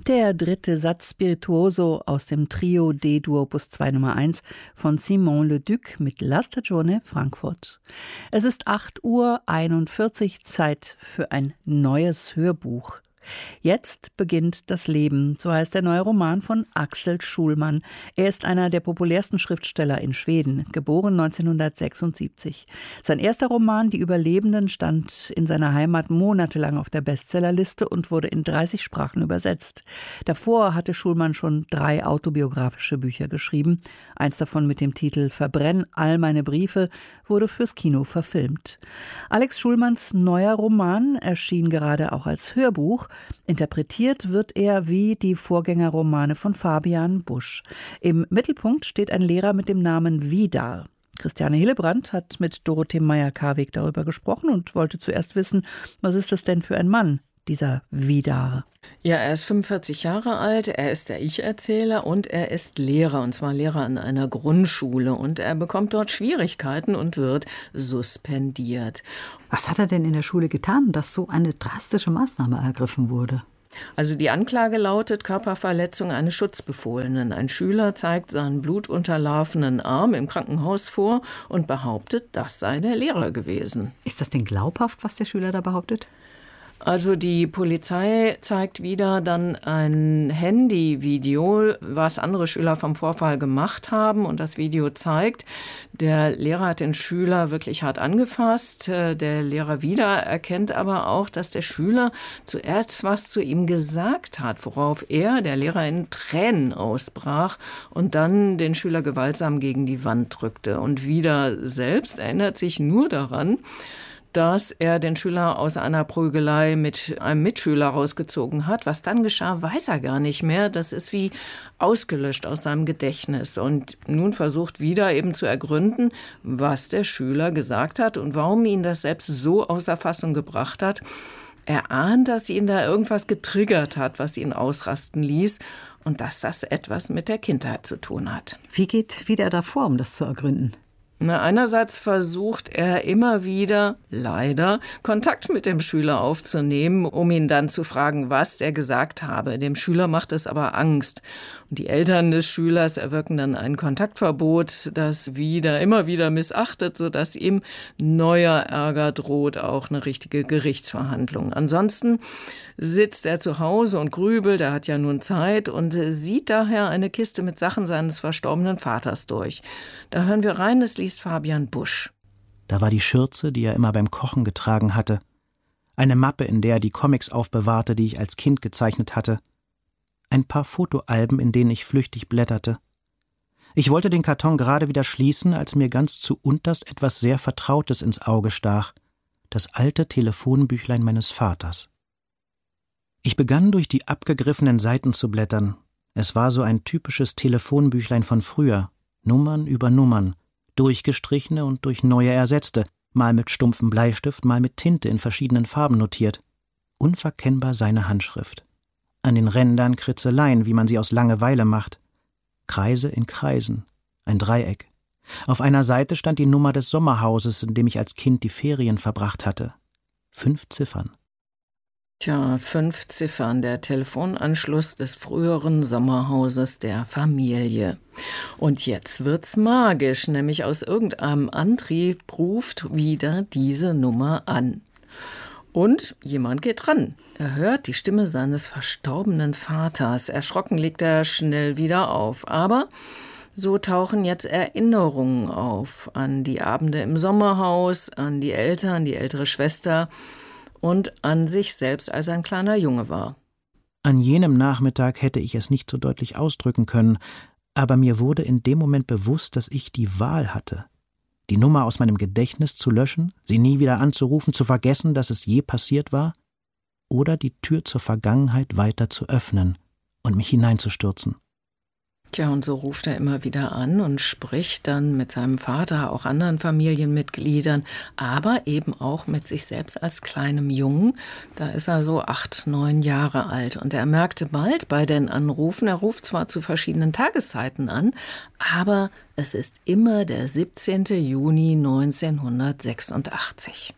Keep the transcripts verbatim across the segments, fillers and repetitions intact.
Der dritte Satz Spirituoso aus dem Trio D-Dur Opus zwei Nummer eins von Simon Leduc mit La Stagione Frankfurt. Es ist acht Uhr einundvierzig, Zeit für ein neues Hörbuch. Jetzt beginnt das Leben, so heißt der neue Roman von Axel Schulman. Er ist einer der populärsten Schriftsteller in Schweden, geboren neunzehnhundertsechsundsiebzig. Sein erster Roman, Die Überlebenden, stand in seiner Heimat monatelang auf der Bestsellerliste und wurde in dreißig Sprachen übersetzt. Davor hatte Schulman schon drei autobiografische Bücher geschrieben. Eins davon mit dem Titel Verbrenn all meine Briefe wurde fürs Kino verfilmt. Alex Schulmans neuer Roman erschien gerade auch als Hörbuch. Interpretiert wird er wie die Vorgängerromane von Fabian Busch. Im Mittelpunkt steht ein Lehrer mit dem Namen Vidar. Christiane Hillebrand hat mit Dorothee Meyer-Karweg darüber gesprochen und wollte zuerst wissen, was ist das denn für ein Mann, dieser Vidar? Ja, er ist fünfundvierzig Jahre alt, er ist der Ich-Erzähler und er ist Lehrer, und zwar Lehrer an einer Grundschule. Und er bekommt dort Schwierigkeiten und wird suspendiert. Was hat er denn in der Schule getan, dass so eine drastische Maßnahme ergriffen wurde? Also die Anklage lautet Körperverletzung eines Schutzbefohlenen. Ein Schüler zeigt seinen blutunterlaufenen Arm im Krankenhaus vor und behauptet, das sei der Lehrer gewesen. Ist das denn glaubhaft, was der Schüler da behauptet? Also die Polizei zeigt wieder dann ein Handyvideo, was andere Schüler vom Vorfall gemacht haben. Und das Video zeigt, der Lehrer hat den Schüler wirklich hart angefasst. Der Lehrer wieder erkennt aber auch, dass der Schüler zuerst was zu ihm gesagt hat, worauf er, der Lehrer, in Tränen ausbrach und dann den Schüler gewaltsam gegen die Wand drückte. Und wieder selbst erinnert sich nur daran, dass er den Schüler aus einer Prügelei mit einem Mitschüler rausgezogen hat. Was dann geschah, weiß er gar nicht mehr. Das ist wie ausgelöscht aus seinem Gedächtnis. Und nun versucht wieder eben zu ergründen, was der Schüler gesagt hat und warum ihn das selbst so außer Fassung gebracht hat. Er ahnt, dass ihn da irgendwas getriggert hat, was ihn ausrasten ließ und dass das etwas mit der Kindheit zu tun hat. Wie geht wieder davor, um das zu ergründen? Na, einerseits versucht er immer wieder, leider, Kontakt mit dem Schüler aufzunehmen, um ihn dann zu fragen, was er gesagt habe. Dem Schüler macht es aber Angst. Und die Eltern des Schülers erwirken dann ein Kontaktverbot, das wieder, immer wieder missachtet, sodass ihm neuer Ärger droht, auch eine richtige Gerichtsverhandlung. Ansonsten sitzt er zu Hause und grübelt, er hat ja nun Zeit und sieht daher eine Kiste mit Sachen seines verstorbenen Vaters durch. Da hören wir rein, es liest Fabian Busch. Da war die Schürze, die er immer beim Kochen getragen hatte. Eine Mappe, in der er die Comics aufbewahrte, die ich als Kind gezeichnet hatte. Ein paar Fotoalben, in denen ich flüchtig blätterte. Ich wollte den Karton gerade wieder schließen, als mir ganz zu unterst etwas sehr Vertrautes ins Auge stach. Das alte Telefonbüchlein meines Vaters. Ich begann, durch die abgegriffenen Seiten zu blättern. Es war so ein typisches Telefonbüchlein von früher. Nummern über Nummern, durchgestrichene und durch neue ersetzte, mal mit stumpfem Bleistift, mal mit Tinte in verschiedenen Farben notiert. Unverkennbar seine Handschrift. An den Rändern Kritzeleien, wie man sie aus Langeweile macht. Kreise in Kreisen, ein Dreieck. Auf einer Seite stand die Nummer des Sommerhauses, in dem ich als Kind die Ferien verbracht hatte. Fünf Ziffern. Tja, fünf Ziffern, der Telefonanschluss des früheren Sommerhauses der Familie. Und jetzt wird's magisch, nämlich aus irgendeinem Antrieb ruft wieder diese Nummer an. Und jemand geht ran. Er hört die Stimme seines verstorbenen Vaters. Erschrocken legt er schnell wieder auf. Aber so tauchen jetzt Erinnerungen auf an die Abende im Sommerhaus, an die Eltern, die ältere Schwester und an sich selbst, als er ein kleiner Junge war. An jenem Nachmittag hätte ich es nicht so deutlich ausdrücken können, aber mir wurde in dem Moment bewusst, dass ich die Wahl hatte. Die Nummer aus meinem Gedächtnis zu löschen, sie nie wieder anzurufen, zu vergessen, dass es je passiert war, oder die Tür zur Vergangenheit weiter zu öffnen und mich hineinzustürzen. Tja, und so ruft er immer wieder an und spricht dann mit seinem Vater, auch anderen Familienmitgliedern, aber eben auch mit sich selbst als kleinem Jungen. Da ist er so acht, neun Jahre alt. Und er merkte bald bei den Anrufen, er ruft zwar zu verschiedenen Tageszeiten an, aber es ist immer der siebzehnten Juni neunzehnhundertsechsundachtzig.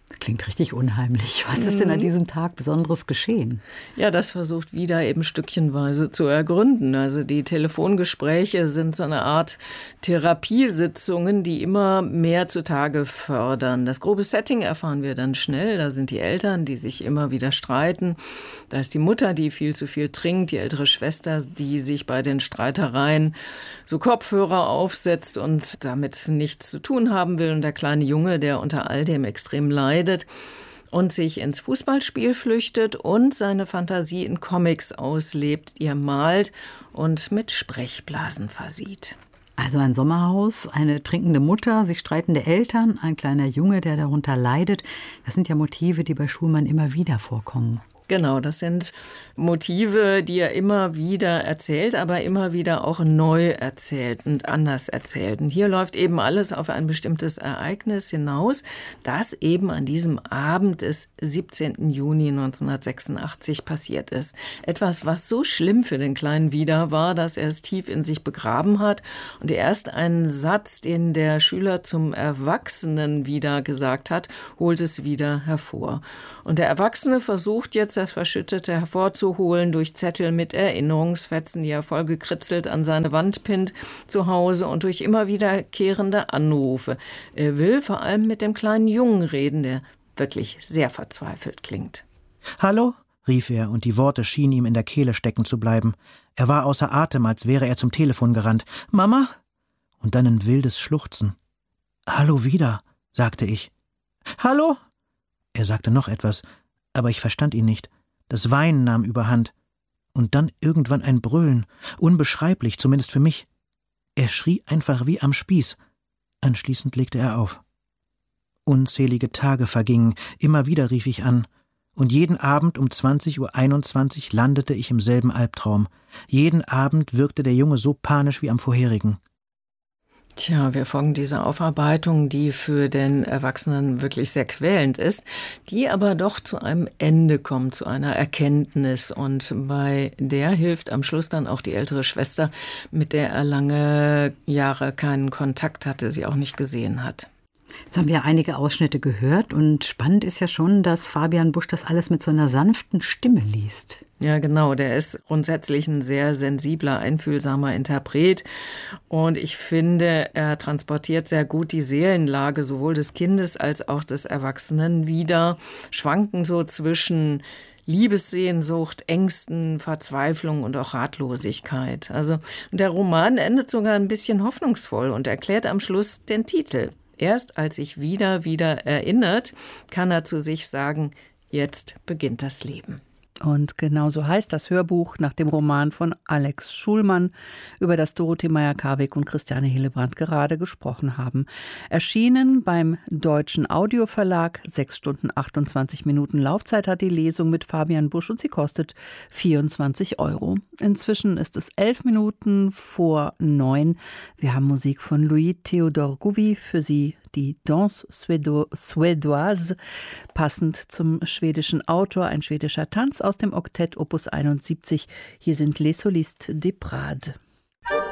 Klingt richtig unheimlich. Was ist denn an diesem Tag Besonderes geschehen? Ja, das versucht wieder eben stückchenweise zu ergründen. Also die Telefongespräche sind so eine Art Therapiesitzungen, die immer mehr zutage fördern. Das grobe Setting erfahren wir dann schnell. Da sind die Eltern, die sich immer wieder streiten. Da ist die Mutter, die viel zu viel trinkt, die ältere Schwester, die sich bei den Streitereien so Kopfhörer aufsetzt und damit nichts zu tun haben will. Und der kleine Junge, der unter all dem extrem leidet und sich ins Fußballspiel flüchtet und seine Fantasie in Comics auslebt, die er malt und mit Sprechblasen versieht. Also ein Sommerhaus, eine trinkende Mutter, sich streitende Eltern, ein kleiner Junge, der darunter leidet. Das sind ja Motive, die bei Schulman immer wieder vorkommen. Genau, das sind Motive, die er immer wieder erzählt, aber immer wieder auch neu erzählt und anders erzählt. Und hier läuft eben alles auf ein bestimmtes Ereignis hinaus, das eben an diesem Abend des siebzehnten Juni neunzehnhundertsechsundachtzig passiert ist. Etwas, was so schlimm für den kleinen Wieder war, dass er es tief in sich begraben hat und erst einen Satz, den der Schüler zum Erwachsenen wieder gesagt hat, holt es wieder hervor. Und der Erwachsene versucht jetzt, das Verschüttete hervorzuholen durch Zettel mit Erinnerungsfetzen, die er vollgekritzelt an seine Wand pinnt zu Hause und durch immer wiederkehrende Anrufe. Er will vor allem mit dem kleinen Jungen reden, der wirklich sehr verzweifelt klingt. »Hallo?« rief er, und die Worte schienen ihm in der Kehle stecken zu bleiben. Er war außer Atem, als wäre er zum Telefon gerannt. »Mama?« Und dann ein wildes Schluchzen. »Hallo wieder«, sagte ich. »Hallo?« Er sagte noch etwas, aber ich verstand ihn nicht. Das Weinen nahm überhand. Und dann irgendwann ein Brüllen, unbeschreiblich, zumindest für mich. Er schrie einfach wie am Spieß. Anschließend legte er auf. Unzählige Tage vergingen, immer wieder rief ich an. Und jeden Abend um zwanzig Uhr einundzwanzig landete ich im selben Albtraum. Jeden Abend wirkte der Junge so panisch wie am vorherigen. Tja, wir folgen dieser Aufarbeitung, die für den Erwachsenen wirklich sehr quälend ist, die aber doch zu einem Ende kommt, zu einer Erkenntnis. Und bei der hilft am Schluss dann auch die ältere Schwester, mit der er lange Jahre keinen Kontakt hatte, sie auch nicht gesehen hat. Jetzt haben wir einige Ausschnitte gehört und spannend ist ja schon, dass Fabian Busch das alles mit so einer sanften Stimme liest. Ja, genau. Der ist grundsätzlich ein sehr sensibler, einfühlsamer Interpret. Und ich finde, er transportiert sehr gut die Seelenlage sowohl des Kindes als auch des Erwachsenen wider, schwanken so zwischen Liebessehnsucht, Ängsten, Verzweiflung und auch Ratlosigkeit. Also der Roman endet sogar ein bisschen hoffnungsvoll und erklärt am Schluss den Titel. Erst als sich wieder, wieder erinnert, kann er zu sich sagen, jetzt beginnt das Leben. Und genauso heißt das Hörbuch nach dem Roman von Alex Schulman, über das Dorothee Meyer-Karwig und Christiane Hillebrand gerade gesprochen haben. Erschienen beim Deutschen Audioverlag. Sechs Stunden achtundzwanzig Minuten Laufzeit hat die Lesung mit Fabian Busch und sie kostet vierundzwanzig Euro. Inzwischen ist es elf Minuten vor neun. Wir haben Musik von Louis Theodor Gouvi, für Sie die Danse Suédoise, passend zum schwedischen Autor, ein schwedischer Tanz aus dem Oktett Opus einundsiebzig. Hier sind Les Solistes des Prades.